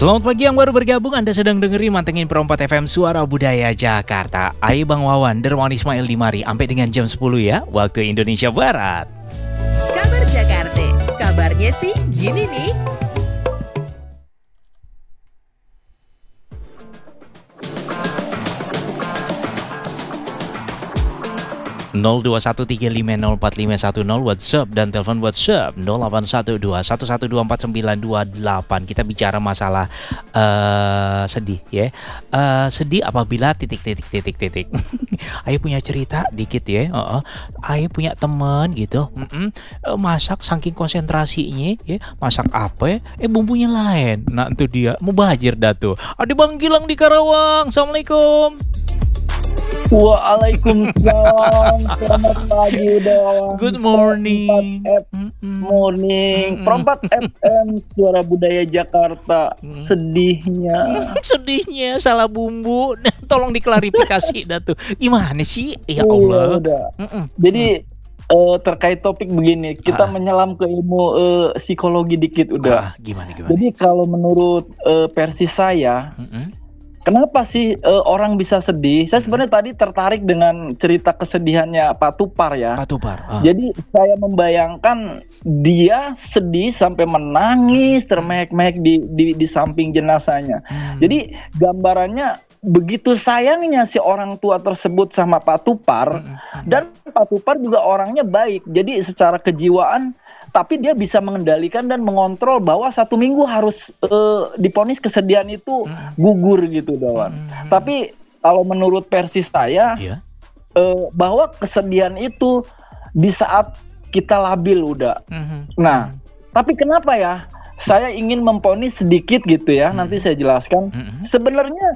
Selamat pagi yang baru bergabung, Anda sedang dengerin Mantengin Perompat FM Suara Budaya Jakarta. Ayo Bang Wawan, Dermawan Ismail di mari, sampai dengan jam 10 ya, waktu Indonesia Barat. Kabar Jakarta, kabarnya sih gini nih. Nol 213504510 WhatsApp dan telepon WhatsApp 081211249928. Kita bicara masalah sedih ya. Sedih apabila titik. Ayo punya cerita dikit ya. Ayo punya teman gitu. Masak saking konsentrasinya ya. Masak apa ya? Bumbunya lain. Nah itu dia mubazir dah tuh. Ada Bang Gilang di Karawang. Assalamualaikum. Waalaikumsalam. Selamat pagi udah. Good morning. Morning. Perompat FM Suara Budaya Jakarta. Sedihnya salah bumbu. Tolong diklarifikasi dah tuh. Gimana sih? Ya Allah. Jadi terkait topik begini, kita menyelam ke ilmu psikologi dikit udah. Gimana? Jadi kalau menurut versi saya, kenapa sih orang bisa sedih? Saya sebenarnya tadi tertarik dengan cerita kesedihannya Pak Tupar ya. Pak Tupar. Jadi saya membayangkan dia sedih sampai menangis termehek-mehek di samping jenazahnya. Jadi gambarannya begitu sayangnya si orang tua tersebut sama Pak Tupar, dan Pak Tupar juga orangnya baik. Jadi secara kejiwaan, tapi dia bisa mengendalikan dan mengontrol bahwa 1 minggu harus diponis kesedihan itu gugur gitu Dawan. Tapi kalau menurut versi saya, bahwa kesedihan itu di saat kita labil udah. Nah, tapi kenapa ya? Saya ingin memponis sedikit gitu ya. Nanti saya jelaskan. Sebenarnya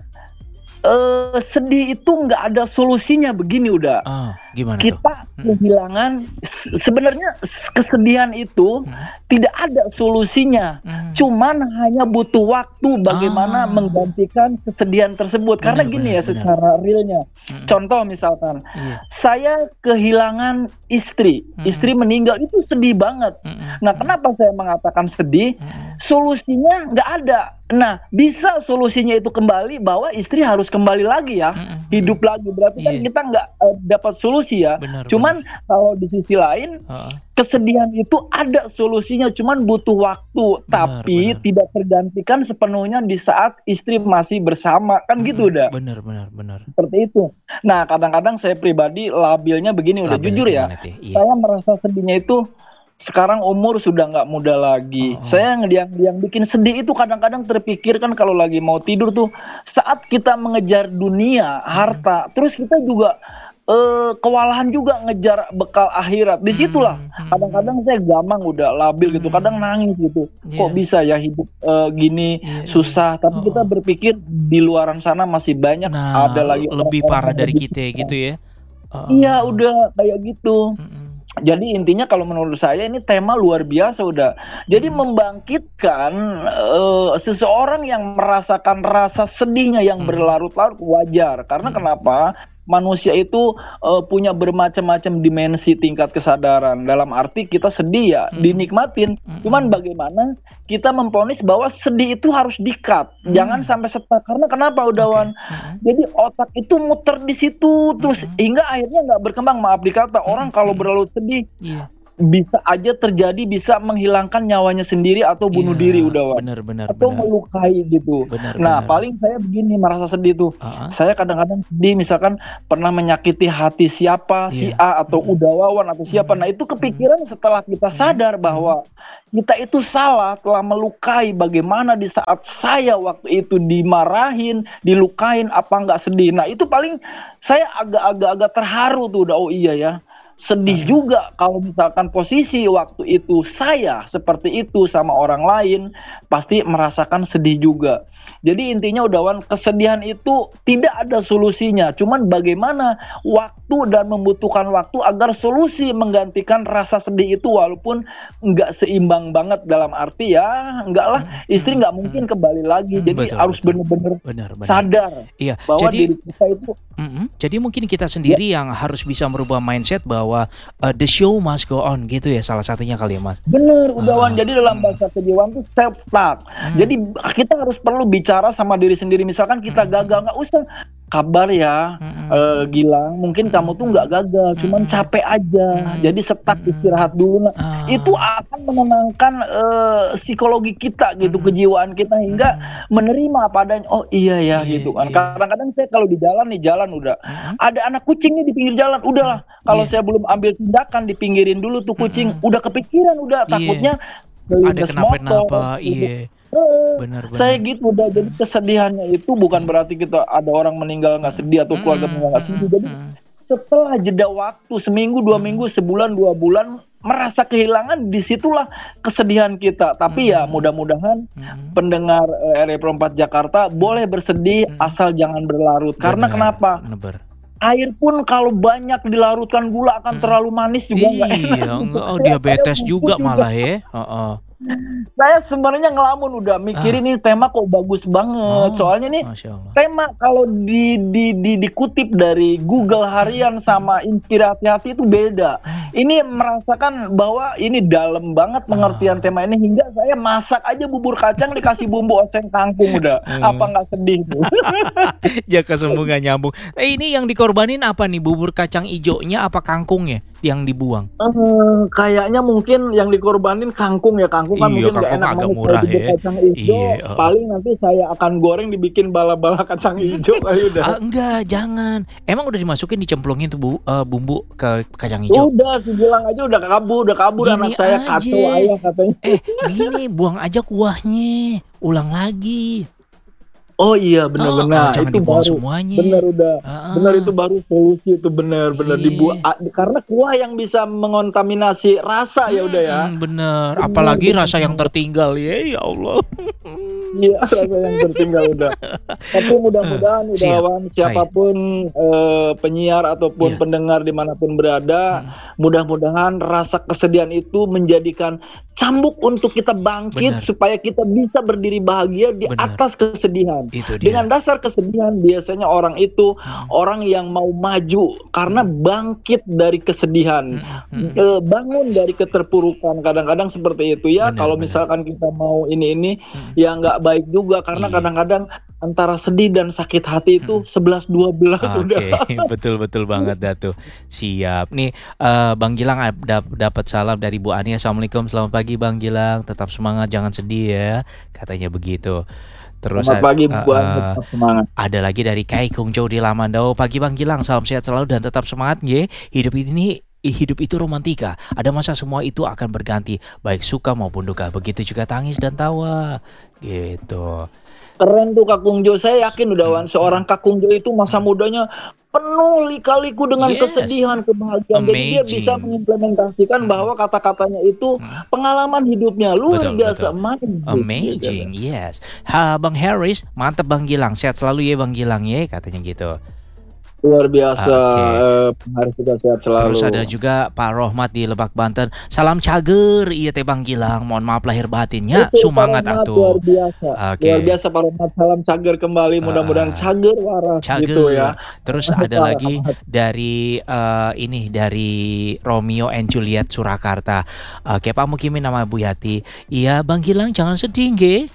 sedih itu nggak ada solusinya begini udah. Gimana kita kehilangan sebenarnya kesedihan itu tidak ada solusinya. Cuman hanya butuh waktu bagaimana menggantikan kesedihan tersebut. Karena gini ya secara realnya. Contoh misalkan saya kehilangan istri meninggal, itu sedih banget. Nah, kenapa saya mengatakan sedih? Solusinya nggak ada. Nah, bisa solusinya itu kembali bahwa istri harus kembali lagi ya, hidup lagi. Berarti kan kita nggak dapat solusi ya. Cuman kalau di sisi lain, kesedihan itu ada solusinya, cuman butuh waktu. Tapi tidak tergantikan sepenuhnya di saat istri masih bersama, kan gitu udah. Benar. Seperti itu. Nah, kadang-kadang saya pribadi labilnya begini udah, jujur ya. Saya merasa sedihnya itu sekarang umur sudah nggak muda lagi. Saya yang bikin sedih itu kadang-kadang terpikirkan kalau lagi mau tidur tuh, saat kita mengejar dunia, harta, terus kita juga kewalahan juga ngejar bekal akhirat. Disitulah kadang-kadang saya gampang udah labil gitu, kadang nangis gitu. Kok bisa ya hidup gini susah. Tapi kita berpikir di luaran sana masih banyak ada lagi lebih parah dari kita gitu ya. Iya udah kayak gitu. Jadi intinya kalau menurut saya ini tema luar biasa udah. Jadi membangkitkan seseorang yang merasakan rasa sedihnya yang berlarut-larut wajar. Karena kenapa? Manusia itu punya bermacam-macam dimensi tingkat kesadaran. Dalam arti kita sedih ya dinikmatin. Cuman bagaimana kita memponis bahwa sedih itu harus di-cut. Jangan sampai stuck. Karena kenapa Udawan? Jadi otak itu muter di situ terus hingga akhirnya nggak berkembang. Maaf dikata, orang kalau berlalu sedih bisa aja terjadi, bisa menghilangkan nyawanya sendiri atau bunuh diri Udawan. Benar. Atau melukai gitu. Paling saya begini merasa sedih tuh. Saya kadang-kadang sedih misalkan pernah menyakiti hati siapa, si A atau Udawawan atau siapa. Nah, itu kepikiran setelah kita sadar bahwa kita itu salah, telah melukai. Bagaimana di saat saya waktu itu dimarahin, dilukain, apa nggak sedih. Nah, itu paling saya agak terharu tuh udah. Oh iya ya, sedih juga kalau misalkan posisi waktu itu saya seperti itu sama orang lain, pasti merasakan sedih juga. Jadi intinya Udawan, kesedihan itu tidak ada solusinya. Cuman bagaimana waktu dan membutuhkan waktu agar solusi menggantikan rasa sedih itu, walaupun nggak seimbang banget, dalam arti ya enggak lah, istri nggak mungkin kembali lagi. Jadi betul, harus betul. benar-benar Benar. sadar Iya, bahwa jadi diri kita itu jadi mungkin kita sendiri yang harus bisa merubah mindset bahwa the show must go on gitu ya, salah satunya kali ya, Mas. bener Udawan. Jadi dalam bahasa kejiwaan itu self talk. Jadi kita harus perlu bicara sama diri sendiri. Misalkan kita gagal, nggak usah kabar ya, Gilang, mungkin kamu tuh nggak gagal, cuman capek aja. Jadi setak, istirahat dulu. Nah, itu akan menenangkan psikologi kita gitu, kejiwaan kita, hingga menerima apa adanya. Oh iya ya, gitu kan. Kadang-kadang saya kalau di jalan udah ada anak kucing nih di pinggir jalan, udahlah, kalau saya belum ambil tindakan dipinggirin dulu tuh kucing, udah kepikiran, udah takutnya ada melindas kenapa-napa. motor. Iya, benar. Saya gitu udah. Jadi kesedihannya itu bukan berarti kita ada orang meninggal nggak sedih atau keluarga meninggal nggak sedih. Jadi setelah jeda waktu seminggu, 2 minggu, sebulan, 2 bulan, merasa kehilangan, disitulah kesedihan kita. Tapi ya mudah-mudahan pendengar RRI Pro 4 Jakarta boleh bersedih asal jangan berlarut. Karena kenapa? Air pun kalau banyak dilarutkan gula akan terlalu manis juga nggak enak. Iya, diabetes juga malah ya. Saya sebenarnya ngelamun udah mikirin nih tema kok bagus banget. Soalnya nih tema kalau dikutip dari Google harian sama Inspirasi Hati itu beda. Ini merasakan bahwa ini dalam banget pengertian tema ini, hingga saya masak aja bubur kacang dikasih bumbu oseng kangkung udah. Apa nggak sedih tuh? Jaka sembung gak nyambung. Ini yang dikorbanin apa nih? Bubur kacang ijonya apa kangkungnya yang dibuang? Kayaknya mungkin yang dikorbanin kangkung ya. Kangkung kan mungkin nggak enak agak banget murah kalau ya. kacang hijau. Paling nanti saya akan goreng dibikin bala-bala kacang hijau kali udah. Enggak, jangan. Emang udah dimasukin, dicemplungin tuh bumbu ke kacang hijau? Udah, si Gilang aja udah kabur Gini anak saya aja. kacau ayah katanya. Gini, buang aja kuahnya, ulang lagi. Oh iya, benar-benar jangan itu dibuang baru semuanya. benar, udah benar, itu baru solusi itu, benar dibuat, karena kuah yang bisa mengontaminasi rasa ya udah ya. Bener, apalagi rasa yang tertinggal ya Allah. Iya, rasa yang tertinggal udah. Tapi mudah-mudahan Udawan, siapapun penyiar ataupun pendengar dimanapun berada, mudah-mudahan rasa kesedihan itu menjadikan cambuk untuk kita bangkit, supaya kita bisa berdiri bahagia di atas kesedihan. Dengan dasar kesedihan, biasanya orang itu orang yang mau maju karena bangkit dari kesedihan, bangun dari keterpurukan. Kadang-kadang seperti itu ya. Kalau misalkan kita mau ini ya nggak baik juga, karena kadang-kadang antara sedih dan sakit hati itu 11-12 udah. Betul banget Datu. Siap. Nih Bang Gilang dapat salam dari Bu Ani. Assalamualaikum, selamat pagi Bang Gilang. Tetap semangat, jangan sedih ya. Katanya begitu. Terus selamat pagi Bu Ani, tetap semangat. Ada lagi dari Kai Kung Chow di Lamandau. Pagi Bang Gilang, salam sehat selalu dan tetap semangat ya. Hidup itu romantika. Ada masa semua itu akan berganti, baik suka maupun duka. Begitu juga tangis dan tawa. Gitu. Keren tuh Kakung Jo. Saya yakin Udawan, seorang Kakung Jo itu masa mudanya penuh lika-liku dengan kesedihan, kebahagiaan. Jadi dia bisa mengimplementasikan bahwa kata-katanya itu pengalaman hidupnya luar biasa. Amazing, yes. Bang Harris, mantap Bang Gilang. Sehat selalu ya Bang Gilang ya, katanya gitu. Luar biasa, harus juga sehat selalu. Terus ada juga Pak Rohmat di Lebak Banten. Salam cager, iya teh Bang Gilang. Mohon maaf lahir batinnya, semangat atuh. Luar biasa, luar biasa Pak Rohmat. Salam cager kembali, mudah-mudahan cager waras gitu ya. Terus ada lagi dari dari Romeo and Juliet Surakarta. Oke, Pak Mukimin nama Bu Yati. Iya Bang Gilang, jangan sedih nggih.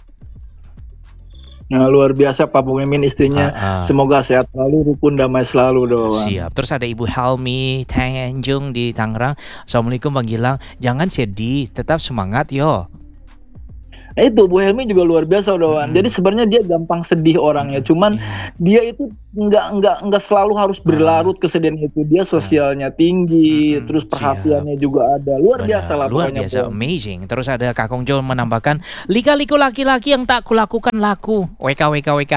Nah, luar biasa Pak Mukimin, istrinya. Semoga sehat selalu, rukun damai selalu doang. Siap. Terus ada Ibu Helmi Tanjung di Tangerang. Assalamualaikum Bang Gilang. Jangan sedih, tetap semangat yo. Itu Bu Helmi juga luar biasa Udawan. Jadi sebenarnya dia gampang sedih orangnya, cuman dia itu nggak selalu harus berlarut kesedihan itu. Dia sosialnya tinggi, terus perhatiannya juga ada. Luar biasa lah. Luar biasa, amazing. Terus ada Kakong Jo menambahkan, lika-liku laki-laki yang tak kulakukan laku. WK.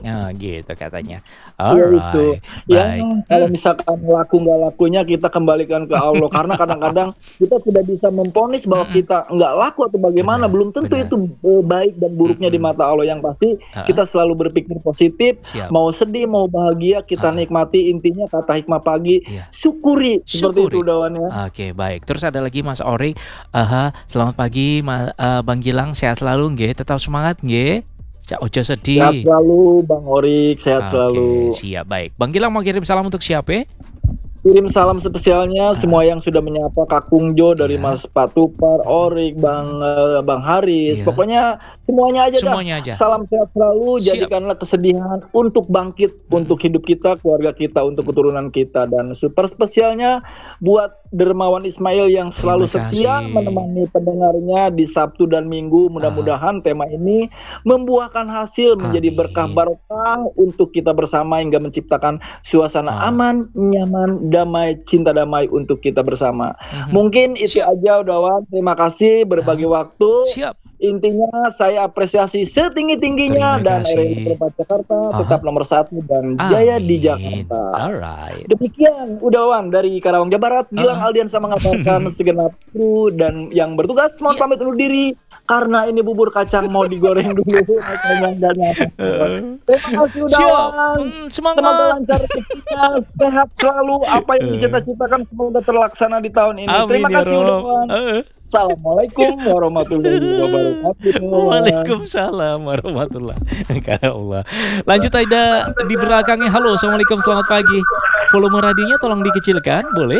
Ya, gitu katanya. Iya itu. Alright, baik. Yang kalau misalkan laku nggak lakunya kita kembalikan ke Allah karena kadang-kadang kita tidak bisa memvonis bahwa Mhm, kita nggak laku atau bagaimana. benar Belum tentu benar. itu baik dan buruknya di Mhm, mata Allah. Yang pasti heeh, kita selalu berpikir positif. siap, Mau sedih, mau bahagia kita heeh, nikmati. Intinya kata hikmah pagi, iya, syukuri seperti itu syukuri. Dawan ya. Oke, baik. Terus ada lagi Mas Ori, selamat pagi Bang Gilang, sehat selalu nggih, tetap semangat nggih. Ojo Sehat sedih. selalu Bang Orik, sehat Oke, selalu. siap, baik. Bang Gilang mau kirim salam untuk siapa? Kirim salam spesialnya Heeh, semua yang sudah menyapa Kak Kungjo dari iya, Mas Patupar, mhm Orik, mhm, Bang Haris, iya, pokoknya semuanya aja dah. semuanya aja. Salam sehat selalu, Siap, jadikanlah kesedihan untuk bangkit untuk mhm hidup kita, keluarga kita, untuk mhm. keturunan kita dan super spesialnya buat Dermawan Ismail yang Terima selalu setia kasih. menemani pendengarnya di Sabtu dan Minggu. Heeh, Mudah-mudahan tema ini membuahkan hasil menjadi berkah amin. barokah untuk kita bersama hingga menciptakan suasana Heeh, aman, nyaman, damai, cinta damai untuk kita bersama. mhm. Mungkin itu Siap, aja Udawan. Terima kasih berbagi heeh, waktu. siap. Intinya saya apresiasi setinggi-tingginya Terima dan RRI kasih. Perempat Jakarta Aha, tetap nomor 1 dan jaya di amin. Jakarta. Alright. Demikian Udawan dari Karawang Jawa Barat. Gilang Heeh. Aldiansa mengabarkan segenap kru dan yang bertugas mohon Iya, pamit undur diri karena ini bubur kacang mau digoreng dulu makanya nggak nyampe. heeh. Terima kasih Siap, Udawan. Semoga semangat. lancar rezekinya, sehat selalu. Apa yang Heeh. dicita-citakan semoga terlaksana di tahun ini. Amin Terima ya kasih Rob. Udawan. Heeh. Assalamualaikum warahmatullahi wabarakatuh. Waalaikumsalam warahmatullahi wabarakatuh. Lanjut Aida di belakangnya. Halo, assalamualaikum, selamat pagi. Volume radionya tolong dikecilkan, boleh?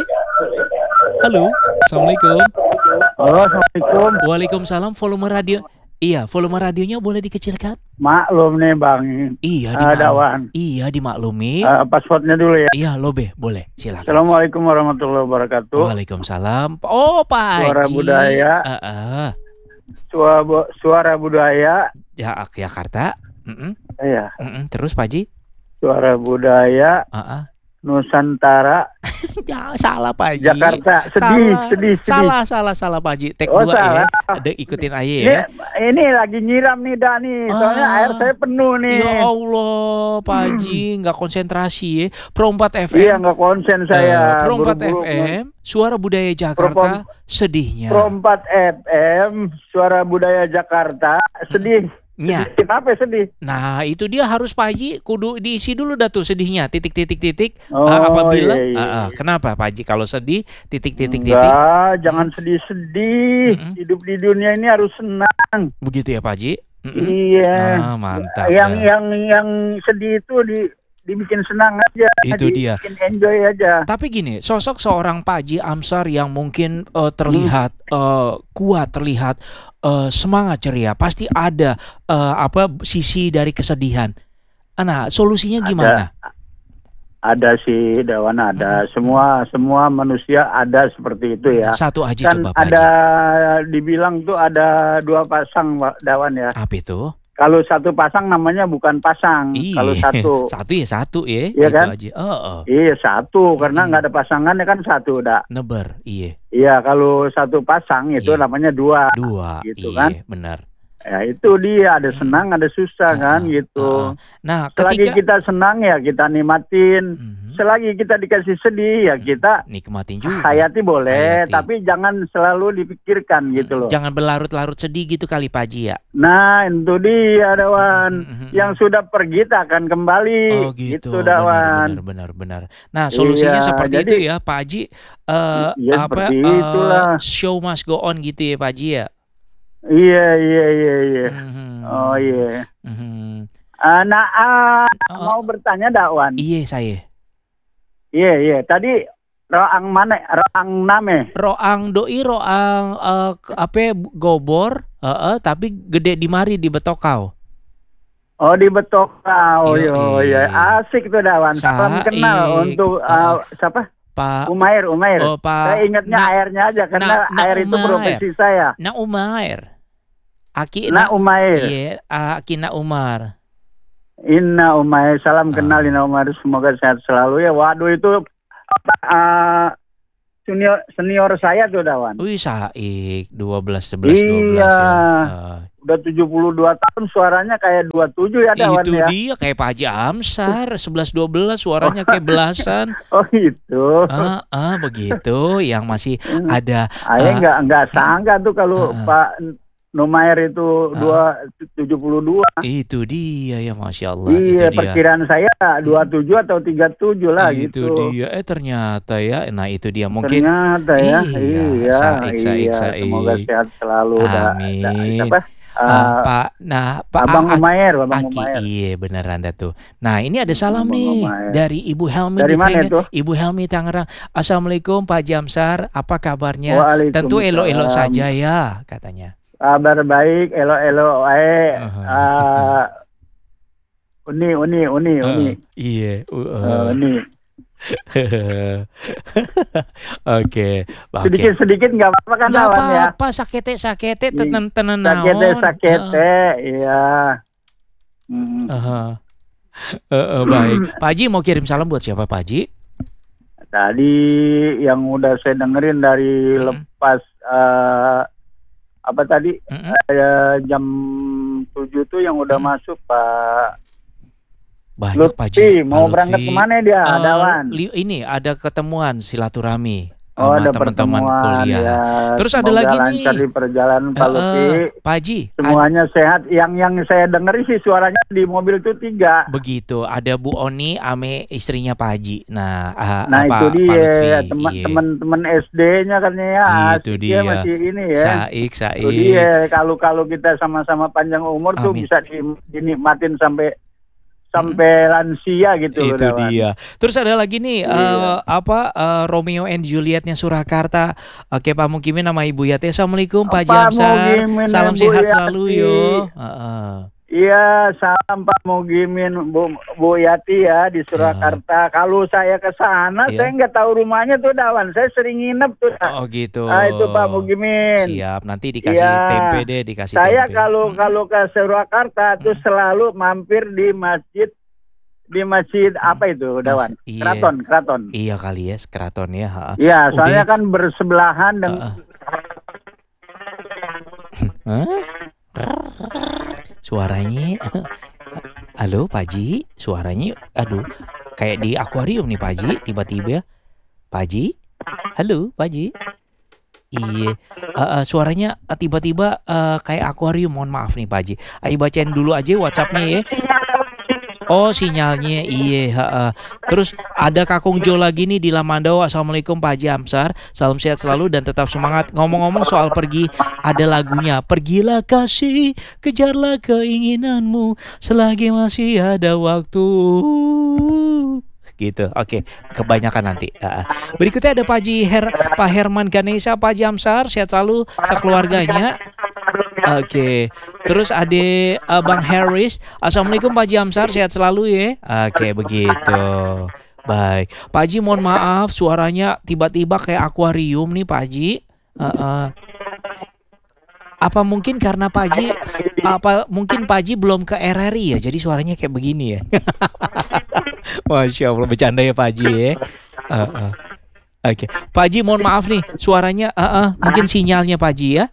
Halo, assalamualaikum. Halo, Assalamualaikum. Waalaikumsalam. Volume radio. Iya, volume radionya boleh dikecilkan? Maklum nih Bang, Iya, dimaklum. Dawan. Iya, dimaklumi. Passwordnya dulu ya. Iya, Lobe, boleh. Silakan. Assalamualaikum warahmatullahi wabarakatuh. Waalaikumsalam. Oh, Pak Suara Haji. budaya. Suara budaya. Ya, Jakarta. Iya. Terus Pak Haji? Suara budaya Nusantara. Ya, salah Pak Haji. Jakarta. Sedih. Salah Pak Haji. Tek Oh, 2 salah. ya. Ada ikutin aja ya. Ini lagi nyiram nih Dani. Soalnya air saya penuh nih. Ya Allah, Pak Haji nggak konsentrasi ya. Pro 4 FM. Iya, nggak konsen saya. Pro 4 Buru-buru. FM, Suara Budaya Jakarta, sedihnya. Pro 4 FM, Suara Budaya Jakarta, sedih. Ya. Kenapa sedih? Nah, itu dia harus Pak Haji kudu diisi dulu dah tuh sedihnya. Titik. Oh, Apabila iya. kenapa Pak Haji kalau sedih titik. Enggak, jangan sedih-sedih. Mm-mm. Hidup di dunia ini harus senang. Begitu ya Pak Haji? Iya. Mantap. Yang sedih itu dibikin senang aja. Itu dia. Dibikin enjoy aja. Tapi gini, sosok seorang Pak Haji Amsar yang mungkin terlihat kuat, terlihat semangat ceria, pasti ada sisi dari kesedihan. Nah, solusinya gimana? Ada sih Dawan, ada. Semua manusia ada seperti itu ya. Satu aja Kan coba Pak ada Haji. dibilang tuh ada 2 pasang Dawan ya. Apa itu? Kalau 1 pasang namanya bukan pasang. Iya. Kalau satu satu ya. Iya gitu kan? aja. Iya 1 karena nggak ada pasangannya kan 1 udah. Neber, iya. Iya kalau 1 pasang itu Iya. namanya 2. Iya, Gitu kan? benar. Ya itu dia ada senang ada susah kan gitu. Nah, Selagi ketika kita senang ya kita nikmatin. Mhm. Selagi kita dikasih sedih ya kita nikmatin juga. hayati boleh, Hayati. tapi jangan selalu dipikirkan gitu loh. Jangan berlarut-larut sedih gitu kali Pak Haji ya. Nah itu dia Dawan. Mhm. Yang sudah pergi tak akan kembali. Oh gitu, Dawan. benar. Nah solusinya Iya, seperti jadi- itu ya Pak Haji. Iya, seperti itulah. Show must go on gitu ya Pak Haji ya. Iya. Mhm. Oh iya. Mhm. Mau bertanya Dawan. Iya saya. Iya. Tadi roang mana? Roang name. Roang doi roang gobor, tapi gede di mari di Betokau. Oh di Betokau. Yoi. Iya. Asik tuh Dawan. Salam kenal untuk siapa? Pak Umair. Oh, Pak. Saya ingatnya airnya aja karena Na air itu Umair. profesi saya. Na Umair. Aki Umair. Iya, Aki Na Umar. Inna Umair. Salam kenal Inna Umair. Semoga sehat selalu ya. Waduh itu senior senior saya tuh Dawan. Wih, Saik 12 11 12 Iya. ya. Udah 72 tahun suaranya kayak 27 ya Dawan Itu ya. dia kayak Pak Haji Amsar 11 12 suaranya kayak belasan. Oh gitu. Begitu yang masih ada Saya nggak sangka tuh kalau Heeh. Pak Numair itu 72. itu dia ya, Masya Allah, itu Iya, dia. perkiraan saya 27 atau 37 lah Itu gitu. dia. Ternyata ya. Nah, itu dia mungkin. Ternyata ya. Iya, Saik. Semoga sehat selalu. Amin. Siapa? Pak Abang Umair, Aki, Abang Umair. iya beneran dah tuh. Nah, ini ada salam Abang nih Umair. dari Ibu Helmi Dari di mana Tangerang. itu? Ibu Helmi Tangerang. Assalamualaikum Pak Jamsar, apa kabarnya? Waalaikumsalam. Tentu elok-elok saja ya, katanya. Kabar baik, elo-elo Uni. Iya. Uni. Oke. Sedikit-sedikit nggak apa-apa kan Nggak Dawan ya? apa-apa, sakete tenen Sakete, iya. Baik. Pak Haji mau kirim salam buat siapa, Pak Haji? Tadi yang udah saya dengerin dari lepas apa tadi jam 7 tuh yang udah masuk Pak Banyak Pak Lutfi. Haji. Mau Pak berangkat Lutfi. kemana dia, Dawan? Ini ada ketemuan silaturahmi Oh, sama ada teman-teman pertemuan kuliah. ya. Terus ada Semoga lagi nih. lancar di perjalanan Pak Lutfi. Pak Haji, Semuanya sehat. Yang saya denger sih suaranya di mobil tuh 3. begitu. Ada Bu Oni ame istrinya Pak Haji. Nah, Nah apa, itu Pak Lutfi. dia Iya. teman-teman SD-nya katanya ya. Itu asik dia. masih ini ya. Saik. Itu dia kalau kita sama-sama panjang umur tuh Amin. bisa dinikmatin sampai lansia gitu loh, Itu Dawan. dia. Terus ada lagi nih Iya. Romeo and Julietnya Surakarta. Oke, Pak Mukimin sama Ibu Yati. Assalamualaikum Pak Pak Jamsar. Mukimin, Salam Ibu sehat Yati. selalu yo. Iya, salam Pak Mugimin, Bu Yati ya di Surakarta. Kalau saya ke sana, Iya. saya nggak tahu rumahnya tuh Dawan. Saya sering nginep tuh. Oh gitu. Itu Pak Mugimin. Siap, nanti dikasih Iya. tempe deh, dikasih Saya tempe. kalau ke Surakarta tuh selalu mampir di masjid apa itu Dawan? Iya. Keraton. Iya kali ya, keraton ya. Iya, soalnya Udah. kan bersebelahan dengan Hah? Suaranya. Halo Pak Haji, suaranya aduh kayak di akuarium nih Pak Haji, tiba-tiba. Pak Haji? Halo Pak Haji? Iya, suaranya tiba-tiba kayak akuarium, mohon maaf nih Pak Haji. Ayo bacain dulu aja WhatsApp-nya ya. Oh sinyalnya iya. Terus ada Kakung Jo lagi nih di Lamandau. Assalamualaikum Pak Haji Amsar. Salam sehat selalu dan tetap semangat. Ngomong-ngomong soal pergi, ada lagunya. Pergilah kasih, kejarlah keinginanmu selagi masih ada waktu. Gitu. Oke, kebanyakan nanti. Berikutnya ada Pak Herman Ganesha, Pak Haji Amsar, sehat selalu sekeluarganya. Oke. Terus ada Bang Harris. Assalamualaikum Pak Haji Amsar, sehat selalu ya. Oke, begitu. Baik. Pak Haji mohon maaf suaranya tiba-tiba kayak akuarium nih Pak Haji. Apa mungkin karena Pak Haji mungkin Pak Haji belum ke RRI ya, jadi suaranya kayak begini ya. Masya Allah, bercanda ya Pak Haji ya. Oke. Pak Haji mohon maaf nih suaranya mungkin sinyalnya Pak Haji ya.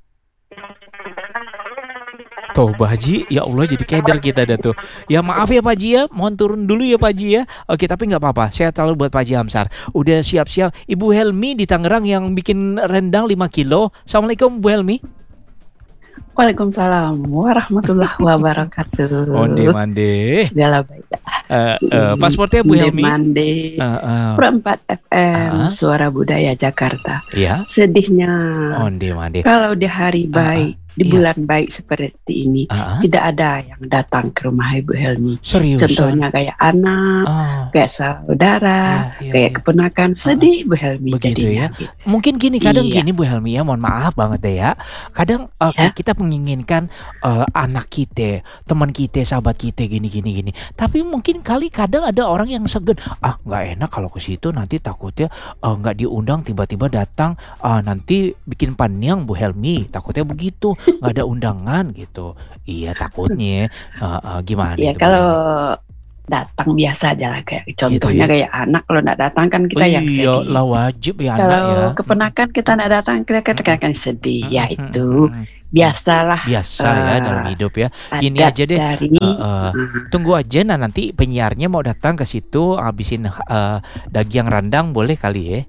Tuh Pak Haji, ya Allah jadi keder kita dah tuh. Ya maaf ya Pak Haji ya, mohon turun dulu ya Pak Haji ya. Oke, tapi nggak apa-apa, sehat selalu buat Pak Haji Amsar. Udah siap-siap. Ibu Helmi di Tangerang yang bikin rendang 5 kilo. Assalamualaikum Bu Helmi. Waalaikumsalam warahmatullahi wabarakatuh. Onde mande. Segala baik. Pasportnya Bu Helmi. Mande. Perempat FM Suara Budaya Jakarta. Iya. Sedihnya. Onde mande. Kalau di hari baik, di iya. bulan baik seperti ini, tidak ada yang datang ke rumah Ibu Helmi. Serius. Contohnya kayak anak, kayak saudara, kayak keponakan. Sedih Bu Helmi. Begitu jadinya, ya. Mungkin kadang Iya. gini Bu Helmi ya, mohon maaf banget deh ya. Kadang kita menginginkan anak kita, teman kita, sahabat kita gini. Tapi mungkin kadang ada orang yang segan. Nggak enak kalau ke situ, nanti takutnya nggak diundang, tiba-tiba datang nanti bikin paniang Bu Helmi. Takutnya begitu, nggak ada undangan gitu. Iya takutnya. Gimana? Ya itu, Bu kalau Helmi? datang biasa aja lah, kayak Gitu contohnya ya. kayak anak kalau nggak datang kan kita yang Iya sedih. lah, wajib ya anak ya. Kalau keponakan kita nggak datang kita akan sedih. Ya itu biasalah Biasa ya dalam hidup ya. Gini adat aja deh. dari Tunggu aja, nah nanti penyiarnya mau datang ke situ habisin daging rendang boleh kali ya.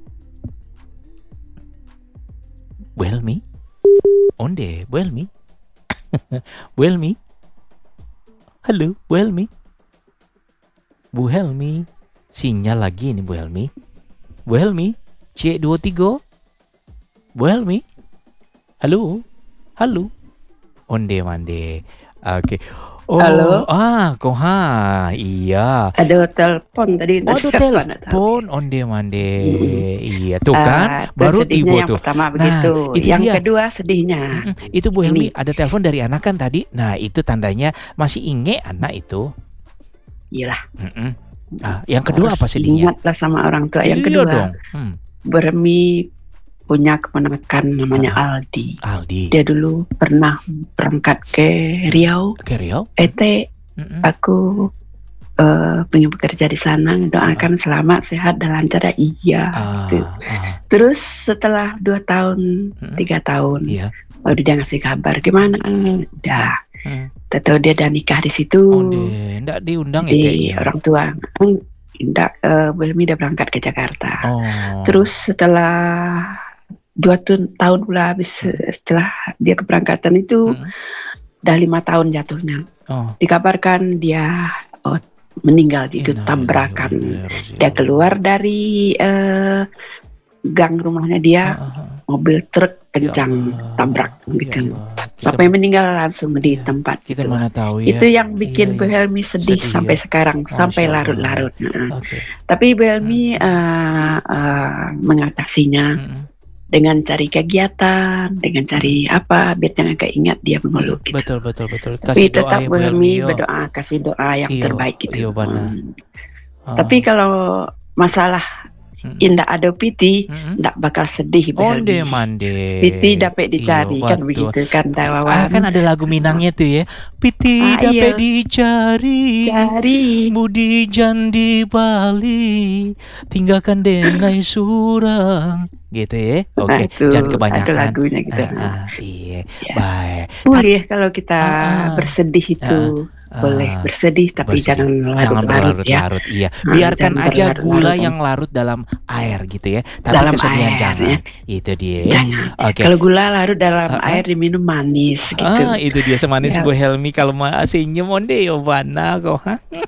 Bu Helmi, onde Bu Helmi. Bu Helmi, halo Bu Helmi. Bu Helmi, sinyal lagi nih Bu Helmi. Bu Helmi, C23. Bu Helmi, halo, halo. Onde mande. Oke. Oh, Halo? Koha, iya. ada telepon tadi. Oh, ada siapa, nggak tahu. telepon onde mande. Iya, tuh kan, Itu baru sedihnya tiba yang tuh. pertama Nah, begitu. itu Yang dia. kedua sedihnya. Itu Bu Helmi Ini. ada telepon dari anak kan tadi. Nah, itu tandanya masih inge anak itu. Iyalah. Mm-mm. Yang kedua Harus apa sedihnya? ingatlah sama orang tua. Yang Iya kedua, dong. Bermi punya keponakan namanya Ah. Aldi. Aldi. Dia dulu pernah berangkat ke Riau. Oke, Rio. Aku punya bekerja di sana, doakan selamat, sehat dan lancar ya. Iya. Gitu. Terus setelah 2 tahun, 3 tahun, Iya. baru dia ngasih kabar gimana? Udah. Hmm. Tahu dia udah nikah di situ. Onde, enggak diundang ya Di kayaknya. orang tua. Enggak, Belmi udah berangkat ke Jakarta. Oh. Terus setelah 2 tahun pula habis, setelah dia keberangkatan itu udah 5 tahun jatuhnya. Oh. Dikabarkan dia meninggal itu tabrakan. Dia keluar dari gang rumahnya dia, mobil truk kencang tabrak gitu. Sampai meninggal langsung di tempat Kita itu. mana tahu ya. Itu yang bikin Iya, Bu iya. Helmi sedih Sedih sampai ya. sekarang, sampai Masya Allah. larut-larut. Oke. Tapi Bu Helmi mengatasinya dengan cari kegiatan, dengan cari apa biar jangan keingat dia mengeluh gitu. Betul. Tapi Kasih doa tetap ya, Bu Bu Helmi yo. berdoa, kasih doa yang Iyo, terbaik gitu. iyo, benar. Tapi kalau masalah indah ada piti, ndak bakal sedih Bu Onde Helmi. mande. Piti dapat dicari Iyo, kan betul. begitu kan Dawawan. Kan ada lagu Minangnya tuh ya. Piti dapat iya. dicari. Cari. Budi jandi Bali. Tinggalkan denai surang. Gitu ya. Oke, itu jangan kebanyakan. ada lagunya gitu. Iya. Ya. Baik. Boleh kalau kita Ah, bersedih itu boleh bersedih tapi bersedih. jangan Jangan larut-larut ya. berlarut-larut, iya. Biarkan jangan aja gula berlarut-larut. yang larut dalam air gitu ya. Tapi Dalam kesedihan air, jangan. ya. Itu dia. Jangan. Oke. Kalau gula larut dalam air diminum manis gitu. Itu dia semanis Ya. Bu Helmi kalau mau senyum onde yo bana kok.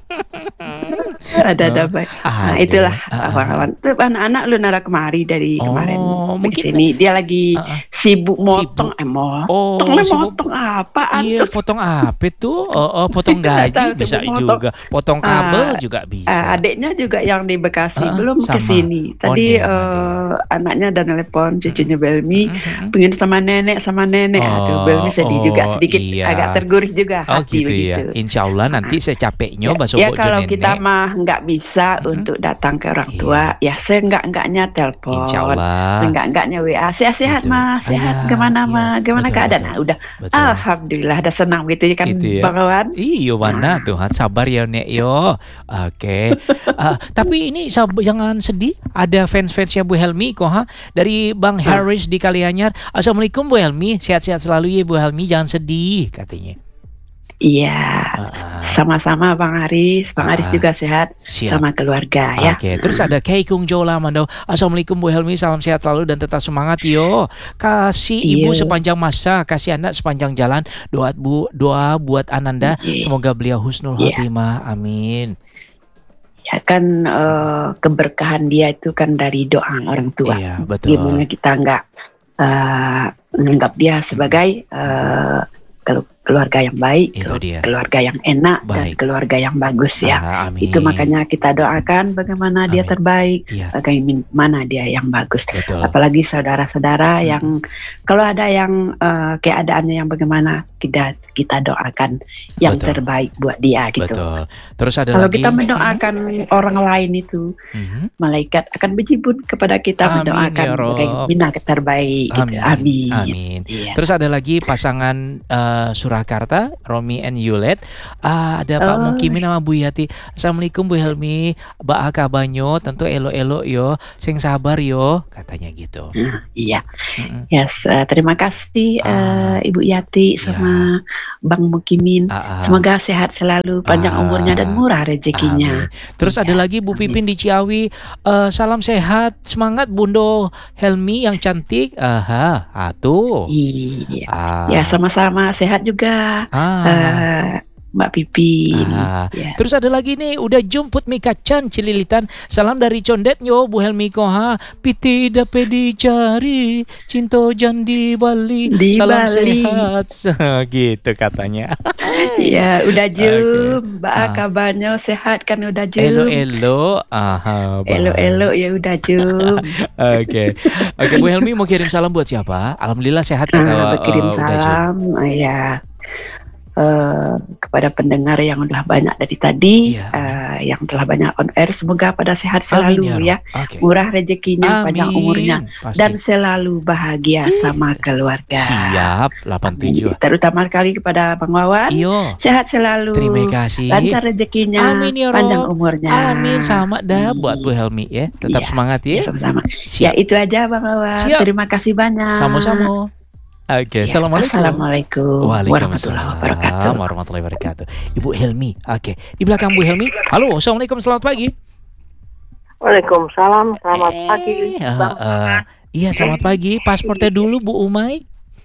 Ada baik. Nah, Ada. itulah kawan-kawan. Tuh anak-anak lu nara kemari dari kemarin. mungkin- Di sini dia lagi sibuk motong, sibuk. motong apa? Iya, Terus potong apa tuh? Potong Nggak gaji tahu, bisa sibuk motong. juga. Potong kabel juga bisa. adiknya juga yang di Bekasi belum sama. ke sini. Tadi Onde. anaknya dan telepon cucunya Belmi pengen sama nenek. Aduh, Belmi sedih juga sedikit, iya. agak tergurih juga Oh hati gitu ya. begitu. Insya Allah nanti secapeknya baso Ya bojo kalau nenek. kita mah nggak bisa untuk datang ke orang tua, ya seenggak-enggaknya telepon, Insya Allah. seenggak-enggaknya WA, sehat-sehat Gitu. mah, sehat Iya, gimana iya. mah, gimana Betul, keadaan? betul. Nah, udah, Betul. alhamdulillah, ada senang gitu ya kan, Gitu ya. Bang Wawan. Iyo mana Tuhan, sabar ya Nek yo. Oke. Tapi ini jangan sedih. Ada fans-fansnya Bu Helmi kok dari Bang Harris di Kalianyar. Assalamualaikum Bu Helmi, sehat-sehat selalu ya Bu Helmi, jangan sedih katanya. Iya, sama-sama Bang Haris juga sehat, Siap. sama keluarga ya. Oke, terus ada Kei Kung Jola Mandau. Assalamualaikum Bu Helmi, salam sehat selalu dan tetap semangat yo. Kasih ibu Iya. sepanjang masa, kasih anak sepanjang jalan. Doa buat Ananda, Iya. semoga beliau husnul Iya. khotimah. Amin. Ya kan keberkahan dia itu kan dari doa orang tua. Iya, betul. Gimana kita nggak menganggap dia sebagai keluarga yang baik, Itu dia. keluarga yang enak, dan Baik. keluarga yang bagus ya. Amin. Itu makanya kita doakan bagaimana dia Amin. terbaik, Iya. bagaimana dia yang bagus. Betul. Apalagi saudara-saudara yang kalau ada yang keadaannya yang bagaimana, kita doakan yang Betul. terbaik buat dia gitu. Betul. Terus ada Kalau lagi. kita mendoakan orang lain itu, malaikat akan berjibun kepada kita Amin, mendoakan ya Rob. bagaimana terbaik. Gitu. Amin. Amin. Iya. Terus ada lagi pasangan Surakarta, Romi and Yulet. Ada Pak Mukimin sama Bu Yati. Assalamualaikum Bu Helmi, Mbak Kabanyo, tentu elo-elo yo, sing sabar yo, katanya gitu. Iya. Yes, terima kasih Ibu Yati sama Bang Mukimin. Semoga sehat selalu, panjang umurnya dan murah rezekinya. Amin. Terus ada lagi Bu Pipin di Ciawi. Salam sehat, semangat Bundo Helmi yang cantik. Tuh. Iya. Ya, sama-sama sehat juga. Mbak Pipin. Ya. Terus ada lagi nih, udah jemput Mika Chan Cililitan. Salam dari Condet yo Bu Helmi Koha. Piti dape dicari, cinto jan di Bali. Salam Bali. Sehat. Gitu katanya. Iya, udah jum. Mbak kabarnya sehat kan udah jum. Elo-elo. Elo-elo ya udah jum. Oke, Bu Helmi mau kirim salam buat siapa? Alhamdulillah sehat kata. Kirim salam ya. Kepada pendengar yang udah banyak dari tadi, yang telah banyak on air, semoga pada sehat selalu. Amin, ya. Murah rezekinya, panjang umurnya, dan selalu bahagia sama keluarga. Siap, 87. Terutama sekali kepada Bang Wawan. Sehat selalu. Terima kasih. Lancar rezekinya, panjang umurnya. Amin, sama dah buat Bu Helmi ya. Tetap semangat ya. Sama-sama. Ya itu aja Bang Wawan. Terima kasih banyak. Sama-sama. Oke, Assalamualaikum warahmatullahi wabarakatuh. Ibu Helmi, di belakang Bu Helmi. Halo, assalamualaikum, selamat pagi. Waalaikumsalam, selamat pagi. Iya, selamat pagi. Paspornya dulu Bu Umay.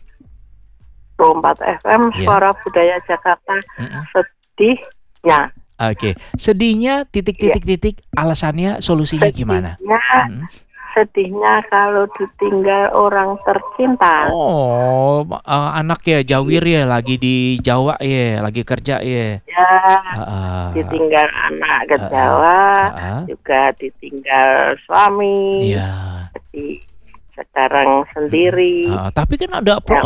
24 FM, Suara Budaya Jakarta. Sedihnya. Sedihnya titik. Alasannya, solusinya gimana? Sedihnya kalau ditinggal orang tercinta. Anak ya Jawir ya, lagi di Jawa ya, lagi kerja ya. Ditinggal anak ke Jawa, juga ditinggal suami. Jadi sekarang sendiri. Tapi kan ada pro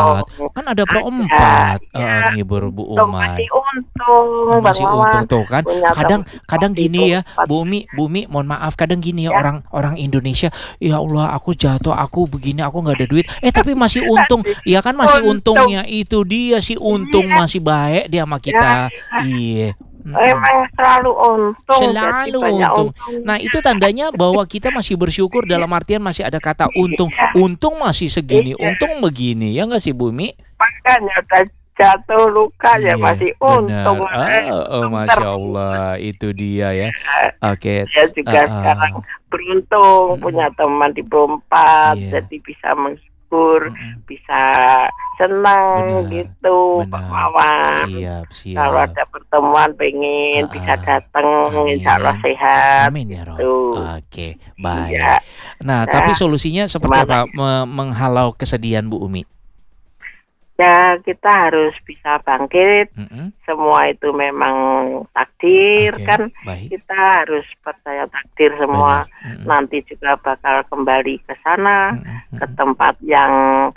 4. Ngibur Bu Umay. Masih untung tuh kan. Kadang gini ya, Bu Umi, mohon maaf, kadang gini ya, orang Indonesia, ya Allah, aku jatuh, aku begini, aku nggak ada duit. Tapi masih untung. Ya kan masih untungnya itu dia sih, untung masih baik dia sama kita. Iya. Emang selalu untung. Nah, itu tandanya bahwa kita masih bersyukur, dalam artian masih ada kata untung. Untung masih segini, untung begini, ya nggak sih Bu Mi? Makanya udah jatuh luka ya masih untung. Masya Allah, itu dia ya. Dia juga sekarang beruntung punya teman di Bompat, jadi bisa mensyukur, bisa senang gitu, Pak Wawan. Siap. Kalau ada pertemuan pengen bisa datang, insya Allah sehat. Amin ya Rob. Baik. Nah, tapi solusinya seperti apa menghalau kesedihan Bu Umi? Ya, kita harus bisa bangkit. Semua itu memang takdir kan. Kita harus percaya takdir semua. Nanti juga bakal kembali ke sana, ke tempat yang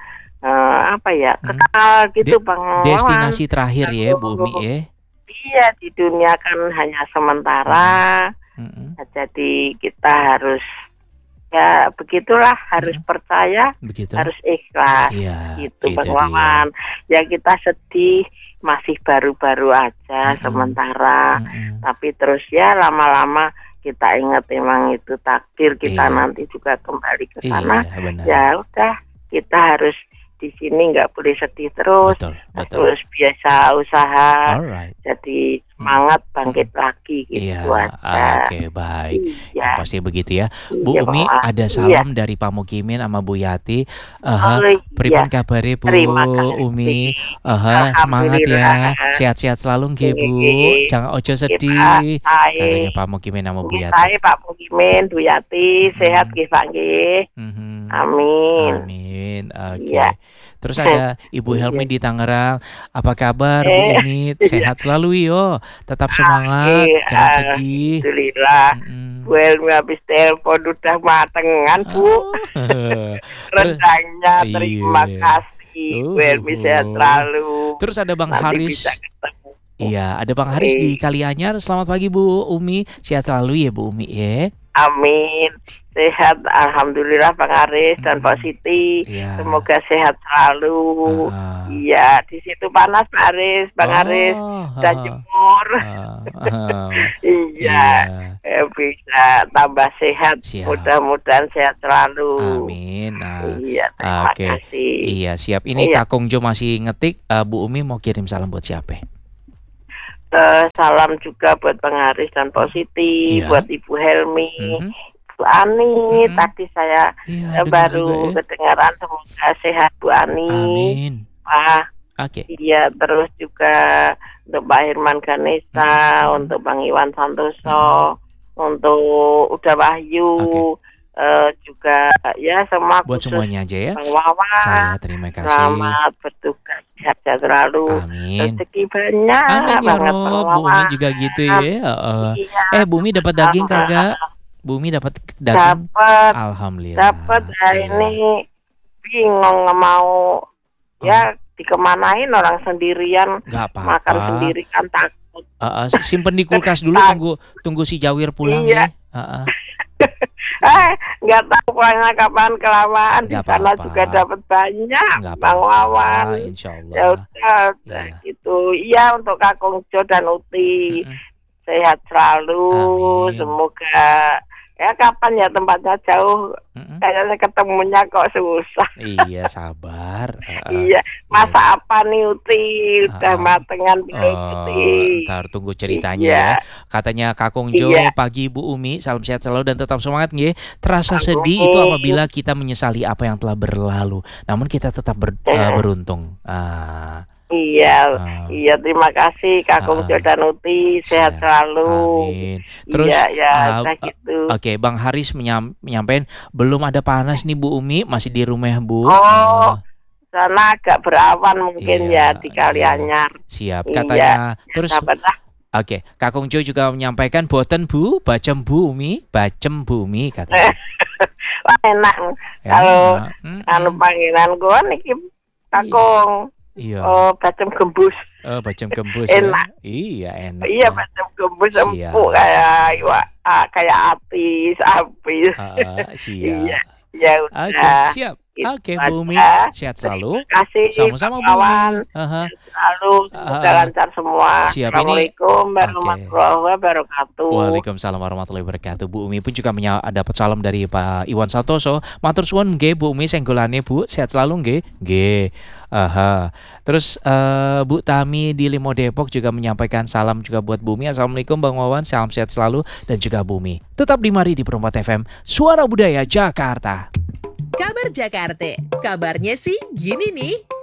kekal gitu, Bang. Destinasi terakhir ya Bu Umi ya. Iya, di dunia kan hanya sementara. Jadi kita harus begitulah, harus percaya, harus ikhlas, gitu Bang Wawan. Ya kita sedih, masih baru-baru aja sementara, tapi terus ya lama-lama kita ingat memang itu takdir kita nanti juga kembali ke sana. Ya udah, kita harus di sini nggak boleh sedih terus, terus biasa usaha, jadi semangat bangkit lagi gitu aja. Baik. Pasti begitu ya. Bu Umi, ada salam dari Pak Mukimin sama Bu Yati. Pripun kabare Bu Umi? Semangat ya, sehat-sehat selalu nggih Bu. Jangan ojo sedih. Katanya Pak Mukimin sama Bu Yati. Saya Pak Mukimin, Bu Yati, sehat nggih Pak nggih. Amin. Terus ada Ibu Helmi di Tangerang. Apa kabar Bu Umi? Sehat selalu yo. Tetap semangat, jangan sedih. Alhamdulillah. Bu Helmi habis telepon udah matengan Bu. Rendangnya terima kasih. Bu Helmi sehat selalu. Terus ada Bang Haris. Iya, ada Bang Haris di Kalianyar. Selamat pagi Bu Umi. Sehat selalu ya Bu Umi ya. Amin. Sehat, alhamdulillah Bang Aris dan Pak Siti. Iya. Semoga sehat selalu. Iya, di situ panas Pak Aris, Bang Aris dan jemur. Iya, bisa tambah sehat. Siap. Mudah-mudahan sehat selalu. Amin. Iya, terima kasih. Iya, siap. Ini Iya. Kakung Jo masih ngetik. Bu Umi mau kirim salam buat siapa? Salam juga buat Bang Haris dan Pak Siti, Iya. buat Ibu Helmi, Bu Ani. Tadi saya baru kedengaran, semoga sehat Bu Ani. Amin. Pak. Oke. Iya, terus juga untuk Pak Herman Ganesa, untuk Bang Iwan Santoso, untuk Uda Wahyu, juga ya semua Buat semuanya aja ya. Bang Wawan. Saya terima kasih. Selamat bertugas, sehat selalu. Amin. Rezeki banyak Amin ya banget Rob. Bang Bu Umi Wawan. juga gitu ya. Iya. Bu Umi dapat daging kagak? Bu Umi dapat daging? Dapat. Alhamdulillah. Dapat. Ini bingung mau ya dikemanain orang sendirian. Nggak apa-apa. Makan sendiri kan takut. Simpen di kulkas dulu, tunggu si Jawir pulang Iya. ya. Nggak tahu pulangnya kapan, kelamaan di Nggak sana apa-apa. juga dapat banyak Nggak Bang apa-apa, Wawan. insya Allah. Ya udah Iya. gitu. Iya, untuk Kakung Jo dan Uti sehat selalu. Amin. Semoga ya kapan ya tempatnya jauh. Kayaknya ketemunya kok susah. Iya, sabar. Iya, masa apa nih Uti? Udah matengan belum Uti? Ntar tunggu ceritanya Iya. ya. Katanya Kakung Jo, Iya. pagi Bu Umi, salam sehat selalu dan tetap semangat nggih. Terasa sedih itu apabila kita menyesali apa yang telah berlalu, namun kita tetap beruntung. Iya, iya, terima kasih Kakung Jo dan Uti, sehat selalu. Amin. Terus udah gitu. Oke, Bang Haris menyampaikan belum ada panas nih Bu Umi, masih di rumah Bu. Sana agak berawan mungkin ya di Kalianyar. Siap, katanya. Terus Dapatlah. Oke, Kakung Jo juga menyampaikan boten Bu, bacem Bu Umi katanya. Wah, enak. Kalau panggilan gua niki Kakung. Iya. Bacem gembus. Bacem gembus. Enak. Ya? Iya, enak. Iya, bacem gembus empuk kayak api sapi. Siap. Iya. Ya udah. Oke, siap. Oke, Bu Umi, sehat selalu. Kasih Sama-sama Bu Umi. Selalu semoga lancar semua. Siap, Assalamualaikum warahmatullahi wabarakatuh. Waalaikumsalam warahmatullahi wabarakatuh. Bu Umi pun juga dapat salam dari Pak Iwan Santoso. Matur suwun nggih Bu Umi, senggolane Bu, sehat selalu nggih. Nggih. Terus Bu Tami di Limo Depok juga menyampaikan salam juga buat Bu Umi. Assalamualaikum Bang Wawan, salam sehat selalu dan juga Bu Umi. Tetap di Mari di Perempat FM, Suara Budaya Jakarta. Kabar Jakarta, kabarnya sih gini nih.